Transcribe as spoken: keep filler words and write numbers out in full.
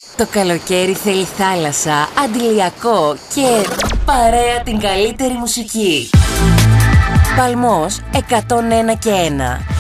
Το καλοκαίρι θέλει θάλασσα, αντιλιακό και παρέα την καλύτερη μουσική. Παλμός εκατόν ένα και ένα.